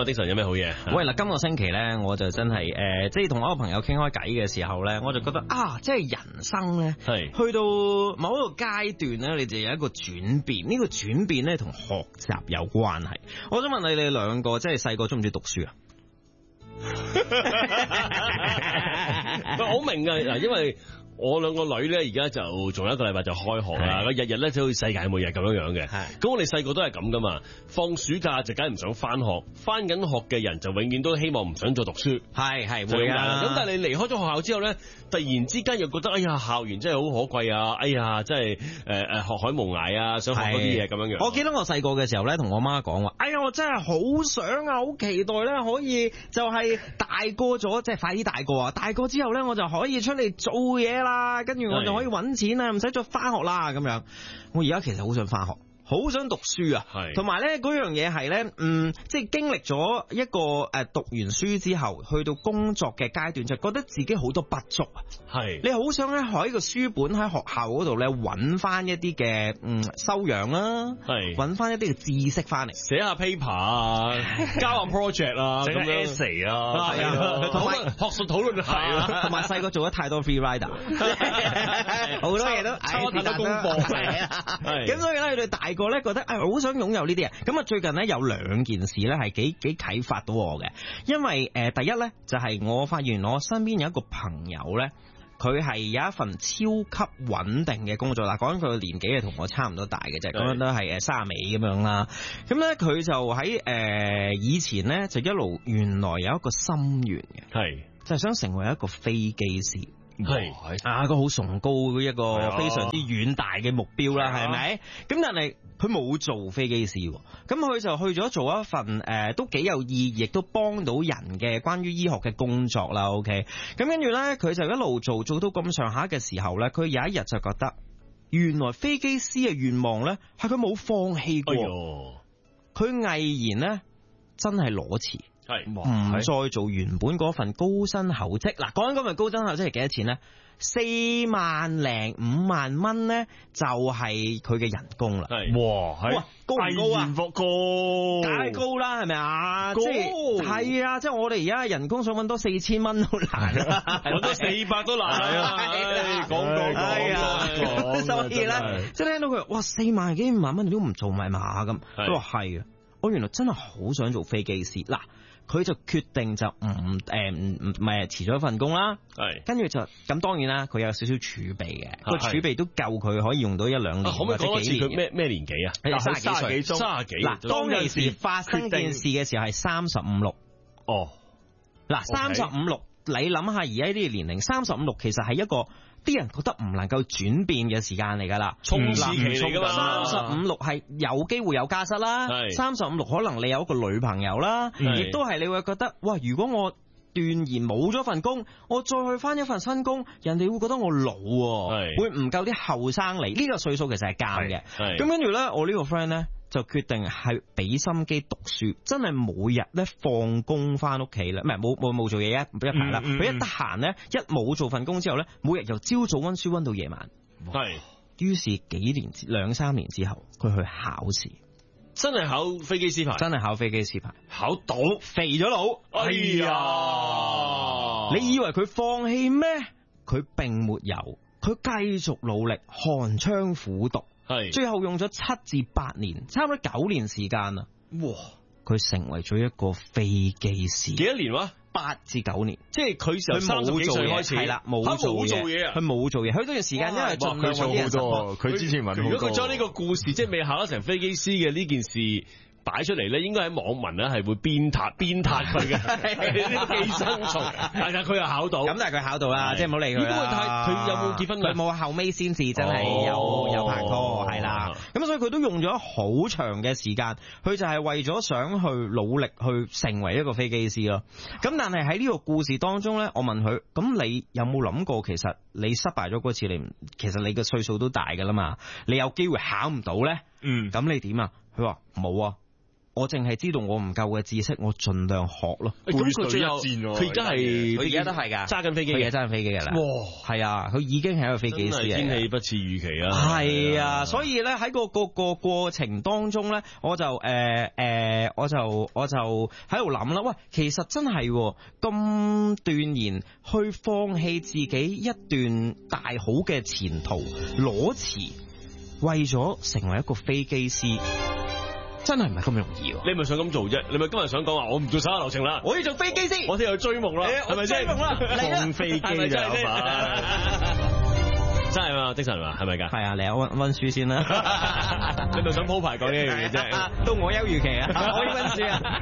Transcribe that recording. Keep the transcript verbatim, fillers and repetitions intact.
啊，的神有咩好嘢？ 喂嗱，今個星期咧，我就真係誒、呃，即係同我個朋友傾開偈嘅時候咧，我就覺得啊，即係人生咧， 係去到某一個階段咧，你就有一個轉變。呢、這個轉變咧，同學習有關係。我想問你哋兩個，即係細個中唔中意讀書啊？ 我明㗎嗱，因為我兩個女咧，而家就仲有一個禮拜就開學啦，日日咧就好似世界末日咁樣樣嘅。咁我哋細個都係咁噶嘛，放暑假就梗係唔想翻學，翻緊學嘅人就永遠都希望唔想再讀書。係係會啊。咁但係你離開咗學校之後咧，突然之間又覺得哎呀校園真係好可貴啊！哎呀真係誒誒學海無涯啊，想學嗰啲嘢咁樣樣。我記得我細個嘅時候咧，同我媽講話，哎呀我真係好想啊，好期待咧，可以就係大個咗，即係快啲大個啊！大個之後咧，我就可以出嚟做嘢啦，跟住我就可以搵錢啦，唔使再翻學啦咁樣。我而家其實好想翻學，好想讀書啊，同埋咧嗰樣嘢係咧，嗯，即係經歷咗一個誒讀完書之後，去到工作嘅階段，就覺得自己好多不足啊。係，你好想咧喺個書本喺學校嗰度咧揾翻一啲嘅嗯修養啦，係揾翻一啲嘅知識翻嚟，寫下 paper 啊，交下 project 啊，整下 essay 啊，係啊，同埋學術討論係啊，同埋細個做咗太多 free rider，好多嘢都抄太多功課係啊，咁所以咧佢哋大個咧覺得誒好想擁有呢啲嘢。咁啊最近咧有兩件事咧係幾幾啟發到我嘅，因為誒、呃、第一咧就係、是、我發現我身邊有一個朋友咧。佢係有一份超級穩定嘅工作啦，講緊佢嘅年紀係同我差唔多大嘅啫，咁樣都係誒卅尾咁樣啦。咁咧佢就喺誒、呃、以前咧就一路原來有一個心願嘅，係就係、是、想成為一個飛機師。係啊，個好崇高嘅一個非常之遠大嘅目標啦，係咪？咁但係佢冇做飛機師，咁佢就去咗做一份誒、呃、都幾有意義，亦都幫到人嘅關於醫學嘅工作啦。OK，咁跟住咧，佢就一路做做到咁上下嘅時候咧，佢有一日就覺得，原來飛機師嘅願望咧係佢冇放棄過，佢、哎、毅然咧真係裸辭。係唔再做原本嗰份高薪厚職。嗱，講緊嗰份高薪厚職係幾多錢咧？四萬零五萬蚊咧，就係佢嘅人工啦。係哇，哇高唔高啊？高，太高啦，係咪啊？高係啊，即係我哋而家人工想搵多四千蚊都難啦，搵多四百都難啊！講講講，所以咧，即係聽到佢哇四萬幾五萬蚊你都唔做咪嘛咁？佢話係啊，我原來真係好想做飛機師嗱。佢就決定就唔誒唔唔係辭咗一份工啦，係跟住就咁當然啦，佢有少少儲備嘅，個儲備都夠佢可以用到一兩年、啊、可唔可以講一次佢咩咩年紀啊？三十幾歲，三十幾。嗱，當其時發生件事嘅時候係三十五六。哦，嗱，三十五六，你諗下而家呢啲年齡，三十五六其實係一個。啲人覺得唔能夠轉變嘅時間嚟㗎啦，衝刺期嚟㗎嘛。三十五六係有機會有家室啦，三十五六可能你有一個女朋友啦，亦都係你會覺得，哇！如果我斷然冇咗份工，我再去返一份新工，人哋會覺得我老，會唔夠啲後生嚟。呢個歲數其實係夾嘅。咁跟住咧，我呢個 friend 咧。就決定係俾心機讀書，真係每日咧放工翻屋企咧，唔係冇冇冇做嘢一一排啦。佢、嗯嗯、一得閒咧，一冇做份工之後咧，每日由朝早溫書溫到夜晚。係，於是幾年兩三年之後，佢去考試，真係考飛機師牌，真係考飛機師牌，考到肥咗佬。哎呀，你以為佢放棄咩？佢並沒有，佢繼續努力，寒窗苦讀。係，最後用咗七至八年，差唔多九年時間啦。哇！佢成為咗一個飛機師。幾多年哇？八至九年，即係佢由三十幾歲開始，係啦，冇做嘢，佢冇做嘢。佢呢段時間因為盡量揾啲人幫佢。之前揾好多。如果佢將呢個故事即係未考得成飛機師嘅呢件事擺出嚟咧，應該喺網民咧係會鞭撻鞭撻佢嘅呢個寄生蟲。但係佢又考到，咁但係佢考到啦，即係唔好理佢啦。佢有冇結婚？佢冇，後尾先至真係有有拍拖，係啦。咁所以佢都用咗好長嘅時間，佢就係為咗想去努力去成為一個飛機師咯。咁但係喺呢個故事當中咧，我問佢：咁你有冇諗過，其實你失敗咗嗰次，你唔其實你嘅歲數都大噶啦嘛，你有機會考唔到咧？嗯，咁你點啊？佢話冇啊。我淨係知道我唔夠嘅知識，我盡量學咯。咁佢最後，佢而家係，佢而家都係噶，揸緊飛機，佢而家揸緊飛機嘅啦。哇，係啊，佢已經係一個飛機師嚟。天氣不似預期啊。係啊，所以咧喺個個個過程當中咧，我就誒誒、呃呃， 我就我就喺度諗啦，喂，其實真係咁斷然去放棄自己一段大好嘅前途，裸辭為咗成為一個飛機師，真係唔係咁容易。 你咪想咁做啫？你咪今日想講話我唔做手下留情啦， 我要做飛機師， 我哋又追夢啦，係咪先？ 追夢啦， 放飛機咋嘛？真係嘛？精神嘛？係咪噶？ 係啊，你溫溫書先啦。 你咪想鋪排講呢樣嘢啫？ 到我休預期啊，我要溫書啊。